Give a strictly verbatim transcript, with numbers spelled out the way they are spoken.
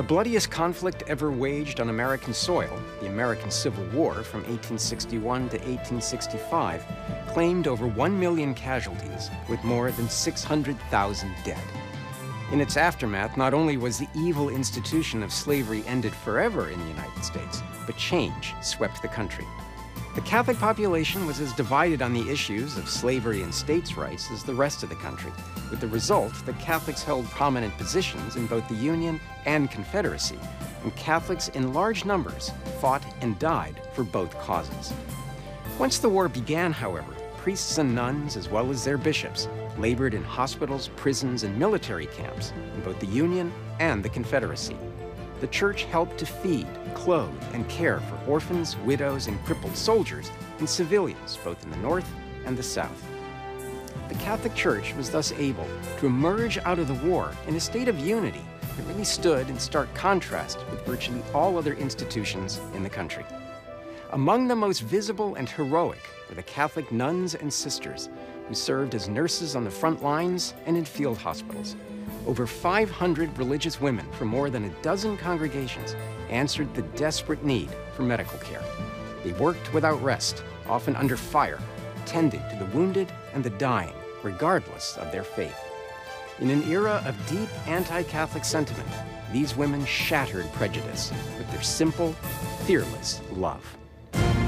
bloodiest conflict ever waged on American soil, the American Civil War from eighteen sixty-one to eighteen sixty-five, claimed over one million casualties with more than six hundred thousand dead. In its aftermath, not only was the evil institution of slavery ended forever in the United States, but change swept the country. The Catholic population was as divided on the issues of slavery and states' rights as the rest of the country, with the result that Catholics held prominent positions in both the Union and Confederacy, and Catholics in large numbers fought and died for both causes. Once the war began, however, priests and nuns, as well as their bishops, labored in hospitals, prisons, and military camps in both the Union and the Confederacy. The Church helped to feed, clothe, and care for orphans, widows, and crippled soldiers and civilians, both in the North and the South. The Catholic Church was thus able to emerge out of the war in a state of unity that really stood in stark contrast with virtually all other institutions in the country. Among the most visible and heroic were the Catholic nuns and sisters who served as nurses on the front lines and in field hospitals. Over five hundred religious women from more than a dozen congregations answered the desperate need for medical care. They worked without rest, often under fire, tending to the wounded and the dying, regardless of their faith. In an era of deep anti-Catholic sentiment, these women shattered prejudice with their simple, fearless love.